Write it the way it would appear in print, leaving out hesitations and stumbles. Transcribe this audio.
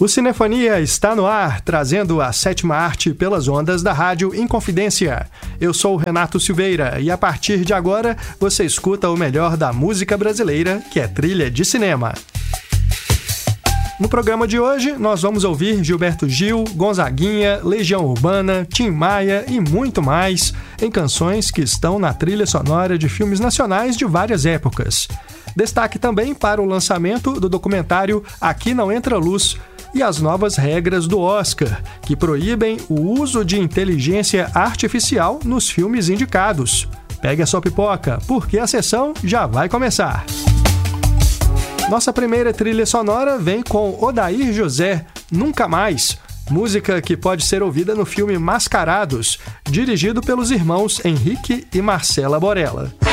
O Cinefonia está no ar, trazendo a sétima arte pelas ondas da rádio Inconfidência. Eu sou o Renato Silveira e a partir de agora você escuta o melhor da música brasileira, que é trilha de cinema. No programa de hoje, nós vamos ouvir Gilberto Gil, Gonzaguinha, Legião Urbana, Tim Maia e muito mais em canções que estão na trilha sonora de filmes nacionais de várias épocas. Destaque também para o lançamento do documentário Aqui Não Entra Luz e as novas regras do Oscar, que proíbem o uso de inteligência artificial nos filmes indicados. Pegue a sua pipoca, porque a sessão já vai começar. Nossa primeira trilha sonora vem com Odair José, Nunca Mais, música que pode ser ouvida no filme Mascarados, dirigido pelos irmãos Henrique e Marcela Borella.